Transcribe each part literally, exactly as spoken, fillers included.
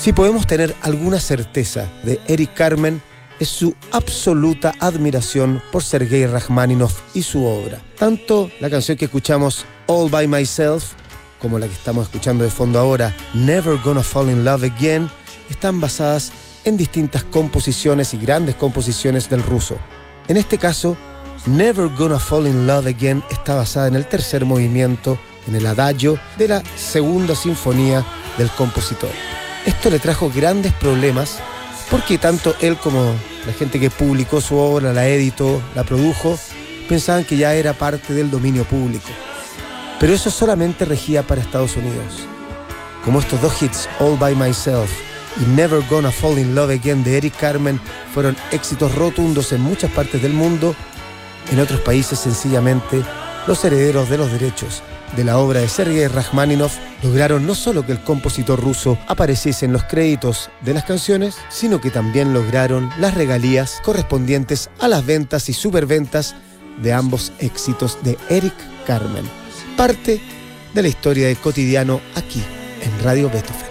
Si podemos tener alguna certeza de Eric Carmen, es su absoluta admiración por Sergei Rachmaninoff y su obra. Tanto la canción que escuchamos, All By Myself, como la que estamos escuchando de fondo ahora, Never Gonna Fall in Love Again, están basadas en distintas composiciones y grandes composiciones del ruso. En este caso, Never Gonna Fall in Love Again está basada en el tercer movimiento, en el adagio de la segunda sinfonía del compositor. Esto le trajo grandes problemas porque tanto él como la gente que publicó su obra, la editó, la produjo, pensaban que ya era parte del dominio público. Pero eso solamente regía para Estados Unidos. Como estos dos hits, All By Myself y Never Gonna Fall in Love Again de Eric Carmen, fueron éxitos rotundos en muchas partes del mundo, en otros países sencillamente los herederos de los derechos de la obra de Sergei Rachmaninoff lograron no solo que el compositor ruso apareciese en los créditos de las canciones, sino que también lograron las regalías correspondientes a las ventas y superventas de ambos éxitos de Eric Carmen. Parte de la historia de Cotidiano aquí en Radio Beethoven.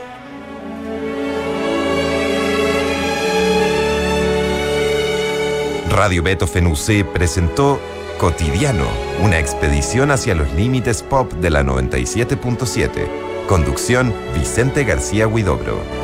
Radio Beethoven U C presentó Cotidiano, una expedición hacia los límites pop de la noventa y siete punto siete. Conducción Vicente García Huidobro.